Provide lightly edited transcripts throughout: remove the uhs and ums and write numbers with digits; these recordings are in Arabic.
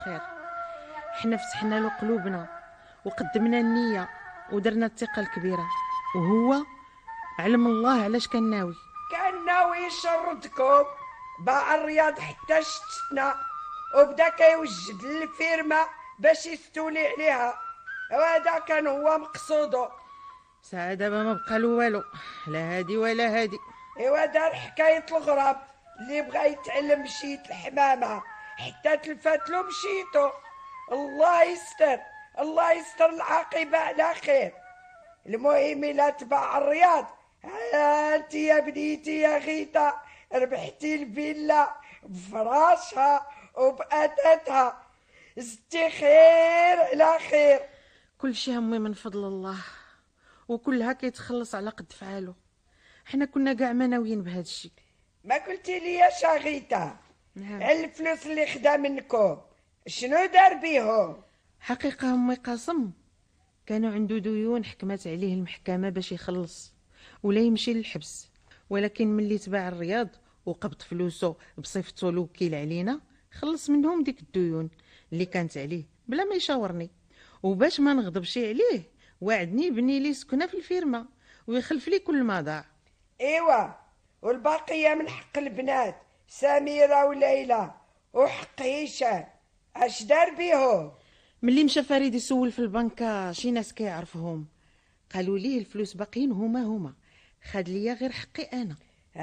خير. حنا فتحنا له قلوبنا وقدمنا النية ودرنا الثقة الكبيرة، وهو علم الله علاش كان ناوي. كان ناوي يشردكم باع الرياض حتى شتنا، وبدا كيوجد الفيرما باش يستولي عليها، وهذا كان هو مقصوده. ساعة دابا ما بقى له والو، لا هادي ولا هادي. ايوا دار حكاية الغراب اللي بغى يتعلم مشيت الحمامة حتى تلفات له مشيتو. الله يستر، الله يستر العاقبة على خير. المهم لا تباع الرياض، انت يا بنيتي يا غيتا ربحتي الفيلا بفراشها وبأداتها، زدتي خير على خير. كل شي همي من فضل الله، وكلها كيتخلص على قد فعاله. حنا كنا كاع ما ناويين بهذا الشيء. ما قلتي لي يا شاغيتا نعم. الفلوس اللي خدا منكم شنو دار بيهم؟ حقيقة همي قاسم كانوا عنده ديون حكمت عليه المحكمة باش يخلص ولا يمشي للحبس، ولكن ملي تباع الرياض وقبض فلوسه بصفته الوكيل علينا خلص منهم ديك الديون اللي كانت عليه بلا ما يشاورني. وباش ما نغضبش عليه وعدني يبني لي سكنه في الفيرما ويخلف لي كل ما ضاع. ايوا والباقية من حق البنات سميرة وليلى وحق هشام اش دار بيهم؟ ملي مشى فريد يسول في البنكة شي ناس كيعرفهم قالوا ليه الفلوس باقيين هما خاد ليا غير حقي انا.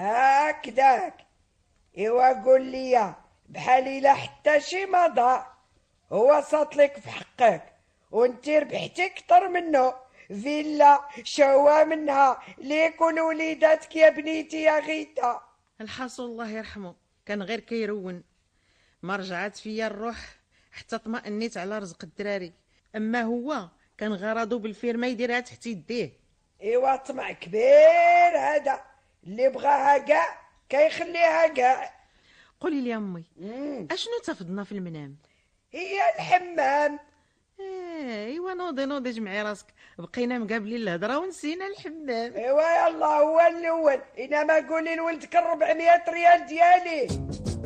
هكذاك. ايوا قول لي بحالي لا حتى شي ما ضاع، هو صاطلك في حقك وانتي ربحتي كتر منه، فيلا شوا منها ليكون وليداتك يا بنيتي يا غيتا. الحاصل الله يرحمه كان غير كيرون، ما رجعت فيا الروح حتى اطمأنيت على رزق الدراري. اما هو كان غرضه بالفيرما يديرها تحت يديه. ايوا طمع كبير هذا، اللي بغاها كاع كيخليها كاع. قولي لي امي اشنو تفضنا في المنام؟ هي الحمام. ايوا نوضي جمعي راسك، بقينا مقابلين الهضره ونسينا الحمام. ايوا يلا هو الاول، انما قولي لولدك 400 ريال ديالي.